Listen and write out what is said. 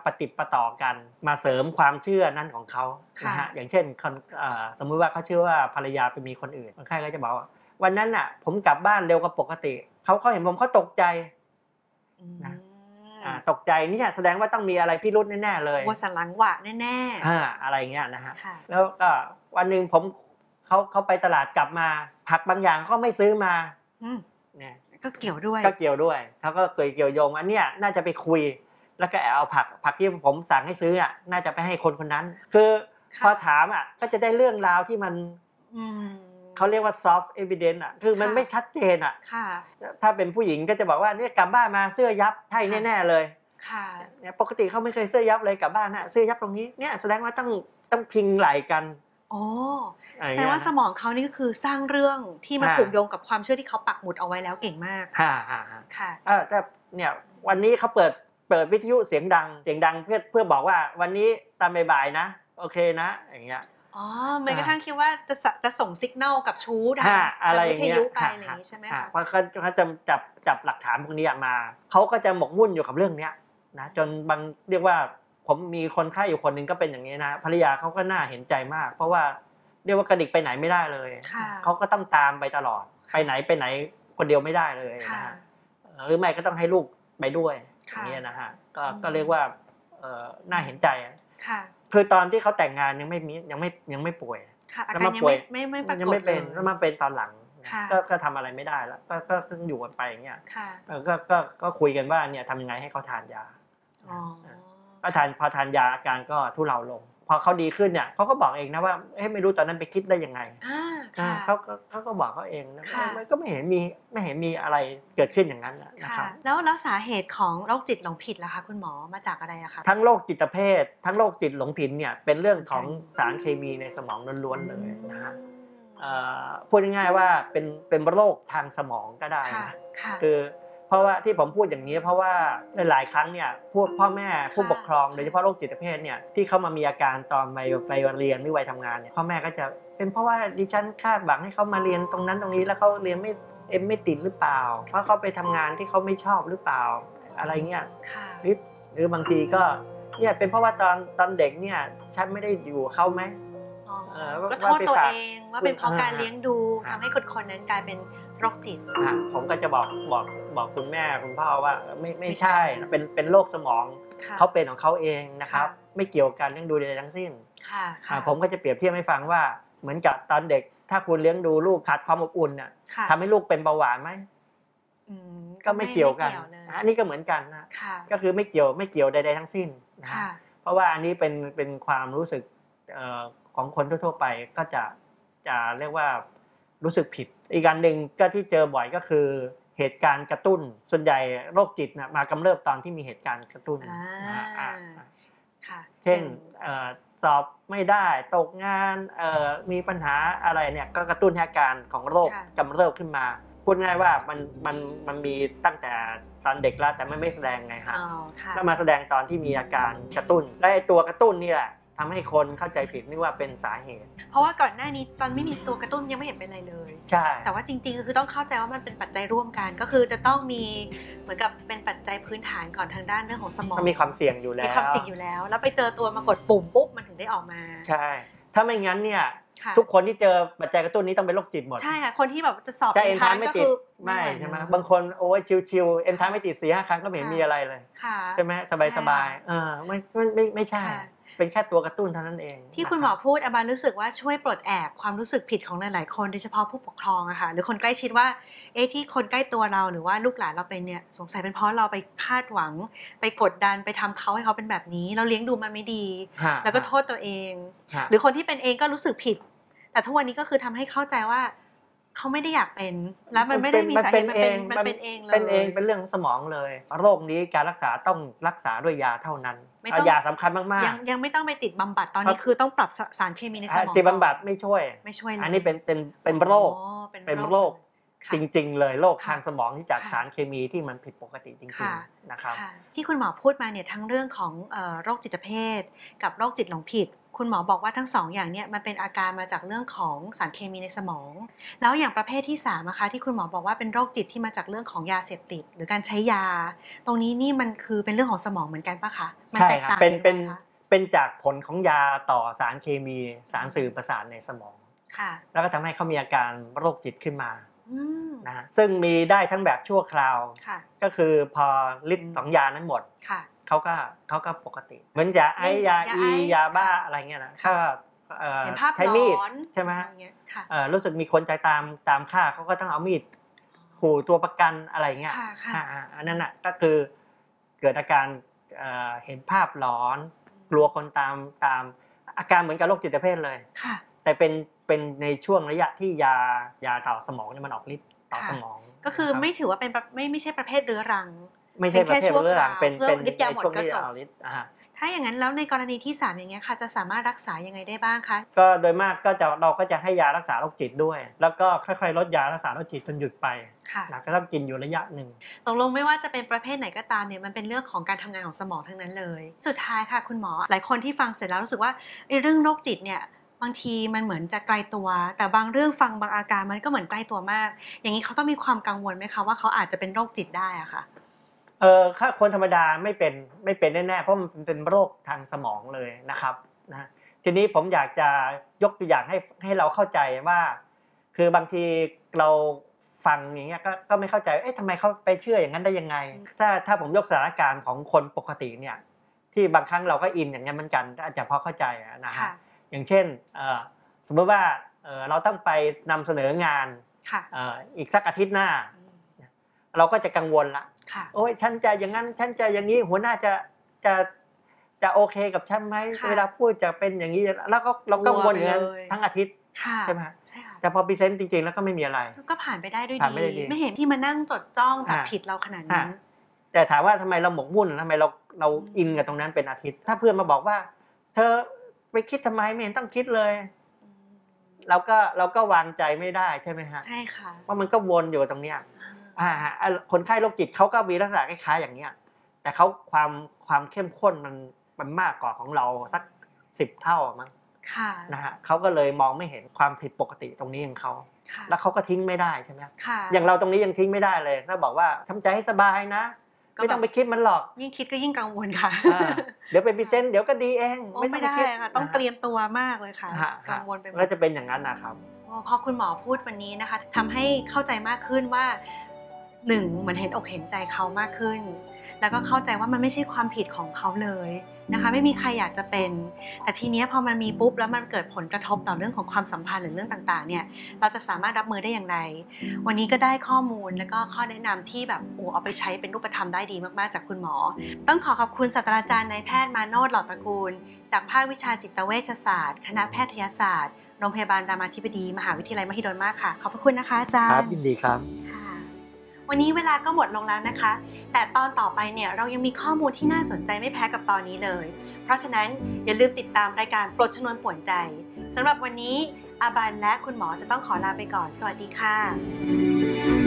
ปฏิปต่อกันมาเสริมความเชื่อนั้นของเขานะฮะอย่างเช่นสมมุติว่าเขาเชื่อว่าภรรยาไปมีคนอื่นคนไข้ก็จะบอกว่าวันนั้นน่ะผมกลับบ้านเร็วกว่าปกติเขาเห็นผมเขาตกใจนะตกใจนี่แสดงว่าต้องมีอะไรพิรุธแน่ๆเลยวัวสันหลังหวะแน่ๆอะไรเงี้ยนะฮะแล้วก็วันนึงเขาไปตลาดกลับมาผักบางอย่างเขาไม่ซื้อมาเนี่ยก็เกี่ยวด้วยเขาก็เกี่ยวโยงว่าเนี่ยน่าจะไปคุยแล้วก็เอาผักที่ผมสั่งให้ซื้ออ่ะน่าจะไปให้คนนั้นคือพอถามอ่ะก็จะได้เรื่องราวที่มันเขาเรียกว่า soft evidence อ่ะคือมันไม่ชัดเจนอ่ะถ้าเป็นผู้หญิงก็จะบอกว่าเนี่ยกลับบ้านมาเสื้อยับใช่แน่ๆเลยเนี่ยปกติเขาไม่เคยเสื้อยับเลยกลับบ้านน่ะเสื้อยับตรงนี้เนี่ยแสดงว่าต้องพิงไหล่กันอ๋อแสดงว่าสมองเขานี่ก็คือสร้างเรื่องที่มาผูกโยงกับความเชื่อที่เขาปักหมุดเอาไว้แล้วเก่งมากค่ะแต่เนี่ยวันนี้เขาเปิดวิทยุเสียงดังเพื่อบอกว่าวันนี้ตอนบ่ายๆนะโอเคนะอย่างเงี้ยแม้กระทั่งคิดว่าจะส่งสัญญาณกับชู้ทางวิทยุไปอะไรอย่างนี้ใช่ไหมคะเพราะเขาจะจับหลักฐานพวกนี้มาเขาก็จะหมกมุ่นอยู่กับเรื่องนี้นะจนบางเรียกว่าผมมีคนไข้อยู่คนนึงก็เป็นอย่างนี้นะภรรยาเขาก็น่าเห็นใจมากเพราะว่าเรียกว่ากระดิกไปไหนไม่ได้เลยเขาก็ต้องตามไปตลอดไปไหนคนเดียวไม่ได้เลยนะฮะหรือไม่ก็ต้องให้ลูกไปด้วยอย่างนี้นะฮะก็เรียกว่าน่าเห็นใจคือตอนที่เขาแต่งงานยังไม่ป่วยแล้วมาป่วยยังไม่เป็นแล้วมาเป็นตอนหลังก็ทำอะไรไม่ได้แล้วก็ต้องอยู่กันไปอย่างเงี้ยก็คุยกันว่าเนี่ยทำยังไงให้เขาทานยาพอทานยาอาการก็ทุเลาลงพอเขาดีขึ้นเนี่ยเขาก็บอกเองนะว่าไม่รู้ตอนนั้นไปคิดได้ยังไงเขาก็บอกเขาเองนะมันก็ไม่เห็นมีอะไรเกิดขึ้นอย่างนั้นนะครับแล้วสาเหตุของโรคจิตหลงผิดล่ะคะคุณหมอมาจากอะไรอะคะทั้งโรคจิตเภททั้งโรคจิตหลงผิดเนี่ยเป็นเรื่องของสารเคมีในสมองล้วนๆเลยนะฮะพูดง่ายๆว่าเป็นโรคทางสมองก็ได้นะคือเพราะว่าที่ผมพูดอย่างนี้เพราะว่าหลายครั้งเนี่ยพ่อแม่ผู้ปกครองโดยเฉพาะโรคจิตเภทเนี่ยที่เขามามีอาการตอนไปเรียนหรือวัยทำงานเนี่ยพ่อแม่ก็จะเป็นเพราะว่าดิฉันคาดหวังให้เขามาเรียนตรงนั้นตรงนี้แล้วเขาเรียนไม่ติดหรือเปล่าเพราะเขาไปทำงานที่เขาไม่ชอบหรือเปล่าอะไรเงี้ยหรือบางทีก็เนี่ยเป็นเพราะว่าตอนเด็กเนี่ยฉันไม่ได้อยู่เขาไหมก็โทษตัวเองว่าเป็นเพราะการเลี้ยงดูทำให้คนนั้นกลายเป็นโรคจิตผมก็จะบอกคุณแม่คุณพ่อว่าไม่ใช่เป็นโรคสมองเขาเป็นของเขาเองนะครับไม่เกี่ยวกันเลี้ยงดูใดๆทั้งสิ้นผมก็จะเปรียบเทียบให้ฟังว่าเหมือนกับตอนเด็กถ้าคุณเลี้ยงดูลูกขาดความอบอุ่นน่ะทำให้ลูกเป็นเบาหวานไหมก็ไม่เกี่ยวกันอันนี้ก็เหมือนกันนะก็คือไม่เกี่ยวใดๆทั้งสิ้นนะเพราะว่าอันนี้เป็นความรู้สึกของคนทั่วๆไปก็จะเรียกว่ารู้สึกผิดอีกอันหนึ่งก็ที่เจอบ่อยก็คือเหตุการณ์กระตุ้นส่วนใหญ่โรคจิตมากำเริบตอนที่มีเหตุการณ์กระตุ้นเช่นสอบไม่ได้ตกงานมีปัญหาอะไรเนี่ยก็กระตุ้นอาการของโรคกำเริบขึ้นมาพูดง่ายว่ามันมีตั้งแต่ตอนเด็กแล้วแต่ไม่แสดงไงฮะแล้วมาแสดงตอนที่มีอาการกระตุ้นและตัวกระตุ้นนี่แหละทำให้คนเข้าใจผิดนึกว่าเป็นสาเหตุเพราะว่าก่อนหน้านี้ตอนไม่มีตัวกระตุ้นยังไม่เห็นเป็นอะไรเลยใช่แต่ว่าจริงๆก็คือต้องเข้าใจว่ามันเป็นปัจจัยร่วมกันก็คือจะต้องมีเหมือนกับเป็นปัจจัยพื้นฐานก่อนทางด้านเรื่องของสมองมีความเสี่ยงอยู่แล้วแล้วไปเจอตัวมากดปุ่มปุ๊บมันถึงได้ออกมาใช่ถ้าไม่งั้นเนี่ยทุกคนที่เจอปัจจัยกระตุ้นนี้ต้องเป็นโรคจิตหมดใช่ค่ะคนที่แบบจะสอบเอ็นทรานไม่ติดไม่ใช่ไหมบางคนโอ้ยชิวๆเอ็นทรานไม่ติด 4-5 ครั้งก็ไม่เห็นมีอะไรเลยใช่ไหมสบายๆไม่ใช่เป็นแค่ตัวกระตุ้นเท่านั้นเองที่คุณหมอพูดอาบานรู้สึกว่าช่วยปลดแอกความรู้สึกผิดของหลายๆคนโดยเฉพาะผู้ปกครองอะค่ะหรือคนใกล้ชิดว่าที่คนใกล้ตัวเราหรือว่าลูกหลานเราเป็นเนี่ยสงสัยเป็นเพราะเราไปคาดหวังไปกดดันไปทำเขาให้เขาเป็นแบบนี้เราเลี้ยงดูมันไม่ดีแล้วก็โทษตัวเองหรือคนที่เป็นเองก็รู้สึกผิดแต่ทุกวันนี้ก็คือทำให้เข้าใจว่าเขาไม่ได้อยากเป็นแล้วมันไม่ได้มีสาเหตุมันเป็นเองเลยเป็นเรื่องสมองเลยโรคนี้การรักษาต้องรักษาด้วยยาเท่านั้นยาสำคัญมากๆยังไม่ต้องไปติดบำบัดตอนนี้คือต้องปรับสารเคมีในสมองติดบำบัดไม่ช่วยอันนี้เป็นโรคจริงๆเลยโรคทางสมองที่จากสารเคมีที่มันผิดปกติจริงๆนะครับที่คุณหมอพูดมาเนี่ยทั้งเรื่องของโรคจิตเภทกับโรคจิตหลงผิดคุณหมอบอกว่าทั้ง2อย่างเนี่ยมันเป็นอาการมาจากเรื่องของสารเคมีในสมองแล้วอย่างประเภทที่3นะคะที่คุณหมอบอกว่าเป็นโรคจิตที่มาจากเรื่องของยาเสพติดหรือการใช้ยาตรงนี้นี่มันคือเป็นเรื่องของสมองเหมือนกันปะคะมันใช่แตกครับต่างเป็นจากผลของยาต่อสารเคมีสารสื่อประสาทในสมองค่ะแล้วก็ทำให้เขามีอาการโรคจิตขึ้นมานะฮะซึ่งมีได้ทั้งแบบชั่วคราวก็คือพอฤทธิ์ของยานั้นหมดเขาก็ปกติเหมือนยาไอยาอียาบ้าอะไรเงี้ยนะก็ใช้มีดใช่ไหมรู้สึกมีคนใจตามฆ่าเขาก็ต้องเอามีดขู่ตัวประกันอะไรเงี้ยอันนั้นน่ะก็คือเกิดอาการเห็นภาพหลอนกลัวคนตามอาการเหมือนกับโรคจิตเภทเลยแต่เป็นในช่วงระยะที่ยาต่อสมองเนี่ยมันออกฤทธิ์ต่อสมองก็คือไม่ถือว่าเป็นไม่ใช่ประเภทเรื้อรังไม่ใช่ประเภทเรื้อรังเป็นฤทธิ์ยาหมดก็จบฤทธิ์ถ้าอย่างนั้นแล้วในกรณีที่3อย่างเงี้ยค่ะจะสามารถรักษายังไงได้บ้างคะก็โดยมากเราก็จะให้ยารักษาโรคจิตด้วยแล้วก็ค่อยๆลดยารักษาโรคจิตจนหยุดไปนะก็ต้องกินอยู่ระยะหนึ่งตกลงไม่ว่าจะเป็นประเภทไหนก็ตามเนี่ยมันเป็นเรื่องของการทำงานของสมองทั้งนั้นเลยสุดท้ายค่ะคุณหมอหลายคนที่ฟังเสร็จแล้วรู้สึกว่าเรื่องโรคจิตเนี่ยบางทีมันเหมือนจะไกลตัวแต่บางเรื่องฟังบางอาการมันก็เหมือนใกล้ตัวมากอย่างนี้เขาต้องมีความกังวลไหมคะว่าเขาอาจจะเป็นโรคจิตได้อะค่ะถ้าคนธรรมดาไม่เป็นแน่ๆเพราะมันเป็นโรคทางสมองเลยนะครับนะทีนี้ผมอยากจะยกตัวอย่างให้เราเข้าใจว่าคือบางทีเราฟังอย่างเงี้ยก็ไม่เข้าใจทำไมเขาไปเชื่ออย่างนั้นได้ยังไงถ้าผมยกสถานการณ์ของคนปกติเนี่ยที่บางครั้งเราก็อินอย่างนั้นเหมือนกันอาจจะพอเข้าใจนะฮะอย่างเช่นสมมติว่าเราต้องไปนำเสนองานอีกสักอาทิตย์หน้าเราก็จะกังวลละโอ้ยฉันจะอย่างนั้นฉันจะอย่างนี้หัวหน้าจะโอเคกับฉันไหมเวลาพูดจะเป็นอย่างนี้แล้วก็เรากังวลอย่างนั้นทั้งอาทิตย์ใช่ไหมแต่พอพรีเซนต์จริงๆแล้วก็ไม่มีอะไรก็ผ่านไปได้ด้วยดีไม่เห็นที่มานั่งจดจ้องจับผิดเราขนาดนั้นแต่ถามว่าทำไมเราหมกมุ่นทำไมเราอินกับตรงนั้นเป็นอาทิตย์ถ้าเพื่อนมาบอกว่าเธอไปคิดทำไมไม่เห็นต้องคิดเลยเราก็วางใจไม่ได้ใช่ไหมฮะใช่ค่ะว่ามันก็วนอยู่ตรงเนี้ยคนไข้โรคจิตเขาก็มีลักษณะคล้ายๆอย่างเนี้ยแต่เขาความเข้มข้นมันมากกว่าของเราสัก10 เท่ามั้งนะฮะเขาก็เลยมองไม่เห็นความผิดปกติตรงนี้ของเขาแล้วเขาก็ทิ้งไม่ได้ใช่ไหมอย่างเราตรงนี้ยังทิ้งไม่ได้เลยถ้าบอกว่าทำใจให้สบายนะไม่ต้องไปคิดมันหรอกยิ่งคิดก็ยิ่งกังวลค่ะเดี๋ยวเป็นพรีเซนต์เดี๋ยวก็ดีเองไม่ได้ค่ะต้องเตรียมตัวมากเลยค่ะกังวลไปหมดแล้วจะเป็นอย่างนั้นนะครับพอคุณหมอพูดวันนี้นะคะทำให้เข้าใจมากขึ้นว่า1เหมือนเห็นอกเห็นใจเขามากขึ้นแล้วก็เข้าใจว่ามันไม่ใช่ความผิดของเขาเลยนะคะไม่มีใครอยากจะเป็นแต่ทีนี้พอมันมีปุ๊บแล้วมันเกิดผลกระทบต่อเรื่องของความสัมพันธ์หรือเรื่องต่างๆเนี่ยเราจะสามารถรับมือได้อย่างไรวันนี้ก็ได้ข้อมูลแล้วก็ข้อแนะนำที่แบบเอาไปใช้เป็นรูปธรรมได้ดีมากๆจากคุณหมอต้องขอบคุณศาสตราจารย์นายแพทย์มาโนช หล่อตระกูลจากภาควิชาจิตเวชศาสตร์คณะแพทยศาสตร์โรงพยาบาลรามาธิบดีมหาวิทยาลัยมหิดลมากค่ะขอบพระคุณนะคะอาจารย์ครับยินดีครับวันนี้เวลาก็หมดลงแล้วนะคะแต่ตอนต่อไปเนี่ยเรายังมีข้อมูลที่น่าสนใจไม่แพ้กับตอนนี้เลยเพราะฉะนั้นอย่าลืมติดตามรายการปลดชนวนป่วนใจสำหรับวันนี้อาบันและคุณหมอจะต้องขอลาไปก่อนสวัสดีค่ะ